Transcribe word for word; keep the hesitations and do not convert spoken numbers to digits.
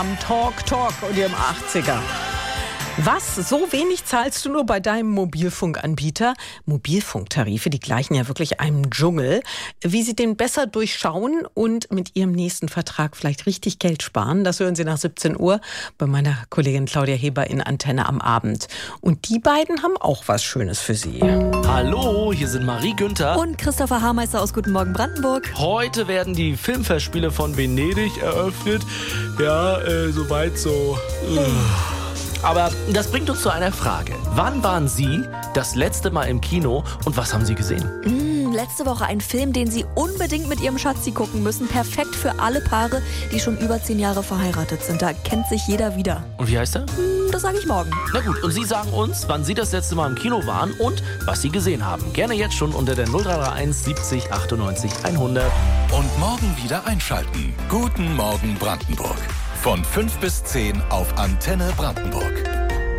Am Talk Talk und ihrem achtziger. Was? So wenig zahlst du nur bei deinem Mobilfunkanbieter? Mobilfunktarife, die gleichen ja wirklich einem Dschungel. Wie Sie den besser durchschauen und mit Ihrem nächsten Vertrag vielleicht richtig Geld sparen, das hören Sie nach siebzehn Uhr bei meiner Kollegin Claudia Heber in Antenne am Abend. Und die beiden haben auch was Schönes für Sie. Hallo, hier sind Marie Günther und Christopher Hameister aus Guten Morgen Brandenburg. Heute werden die Filmfestspiele von Venedig eröffnet. Ja, äh, soweit so... Uh. Aber das bringt uns zu einer Frage. Wann waren Sie das letzte Mal im Kino und was haben Sie gesehen? Mm, letzte Woche ein Film, den Sie unbedingt mit Ihrem Schatzi gucken müssen. Perfekt für alle Paare, die schon über zehn Jahre verheiratet sind. Da kennt sich jeder wieder. Und wie heißt er? Mm, das sage ich morgen. Na gut, und Sie sagen uns, wann Sie das letzte Mal im Kino waren und was Sie gesehen haben. Gerne jetzt schon unter der null drei drei eins siebzig achtundneunzig hundert. Und morgen wieder einschalten. Guten Morgen Brandenburg. Von fünf bis zehn auf Antenne Brandenburg.